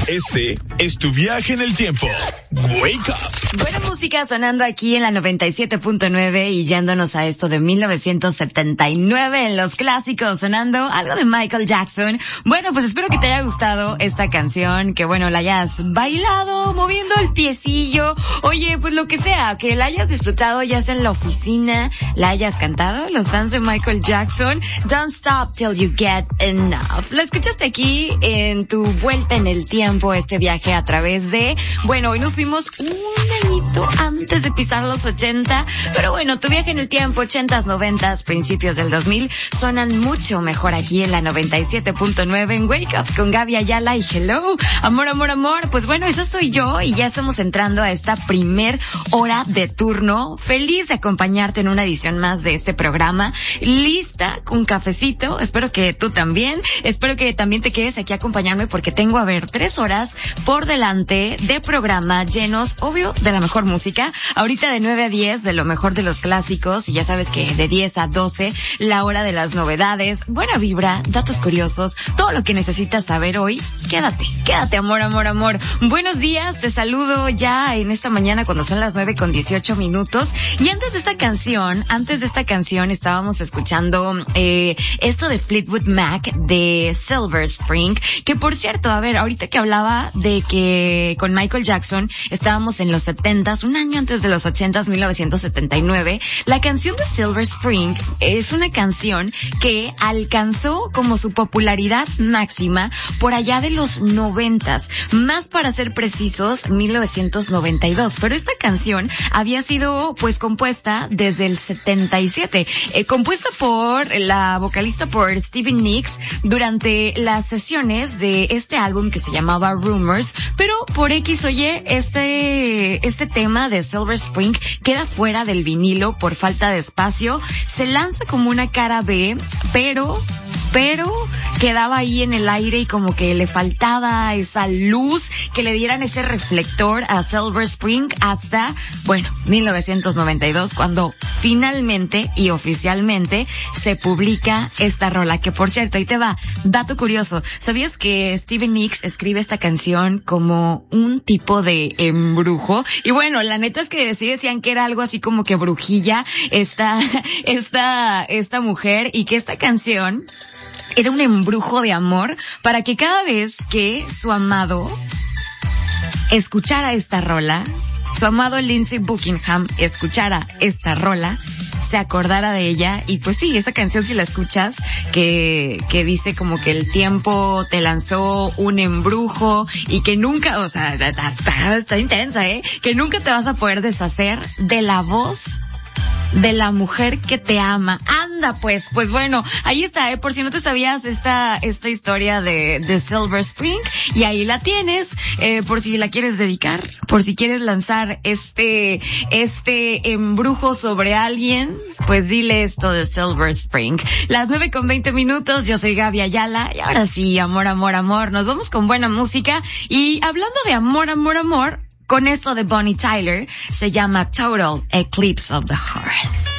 Este es tu viaje en el tiempo. Wake Up. Buena música sonando aquí en la 97.9 y yéndonos a esto de 1979 en los clásicos, sonando algo de Michael Jackson. Bueno, pues espero que te haya gustado esta canción, que bueno, la hayas bailado, moviendo el piecillo. Oye, pues lo que sea, que la hayas disfrutado ya sea en la oficina, la hayas cantado, los fans de Michael Jackson. Don't stop till you get enough. La escuchaste aquí en tu vuelta en el tiempo, este viaje a través de, bueno, hoy nos fuimos un añito antes de pisar los 80, pero bueno, tu viaje en el tiempo, 80s, 90s, principios del 2000, sonan mucho mejor aquí en la 97.9 en Wake Up con Gaby Ayala y Hello, amor, amor, amor. Pues bueno, esa soy yo y ya estamos entrando a esta primer hora de turno. Feliz de acompañarte en una edición más de este programa. Lista con cafecito. Espero que tú también. Espero que también te quedes aquí a acompañarme porque tengo, 3 horas por delante de programa llenos, obvio, de la mejor música. Ahorita de 9 a 10 de lo mejor de los clásicos y ya sabes que de 10 a 12 la hora de las novedades, buena vibra, datos curiosos, todo lo que necesitas saber hoy. Quédate, amor, amor, amor. Buenos días, te saludo ya en esta mañana cuando son las 9:18. Y antes de esta canción estábamos escuchando esto de Fleetwood Mac de Silver Spring, que por cierto, ahorita que hablaba de que con Michael Jackson estábamos en los 70s, un año antes de los 80s, 1979, la canción de Silver Spring es una canción que alcanzó como su popularidad máxima por allá de los 90s, más para ser precisos, 1992. Pero esta canción había sido pues compuesta desde el 77, compuesta por la vocalista por Stevie Nicks durante las sesiones de este álbum que se llamaba Rumors, pero por X o Y este tema de Silver Spring queda fuera del vinilo por falta de espacio. Se lanza como una cara B, pero quedaba ahí en el aire y como que le faltaba esa luz, que le dieran ese reflector a Silver Spring hasta, 1992, cuando finalmente y oficialmente se publica esta rola, que por cierto, ahí te va, dato curioso, ¿sabías que Stevie Nicks escribe esta canción como un tipo de embrujo? Y bueno, la neta es que sí decían que era algo así como que brujilla esta mujer, y que esta canción era un embrujo de amor para que cada vez que su amado escuchara esta rola, su amado Lindsey Buckingham escuchara esta rola, se acordara de ella. Y pues sí, esa canción, si la escuchas, que dice como que el tiempo te lanzó un embrujo y que nunca, o sea, está intensa, que nunca te vas a poder deshacer de la voz de la mujer que te ama. Anda, pues bueno, ahí está, por si no te sabías esta historia de Silver Spring, y ahí la tienes, por si la quieres dedicar, por si quieres lanzar este embrujo sobre alguien, pues dile esto de Silver Spring. Las 9:20, yo soy Gaby Ayala, y ahora sí, amor, amor, amor, nos vamos con buena música. Y hablando de amor, amor, amor, con esto de Bonnie Tyler, se llama Total Eclipse of the Heart.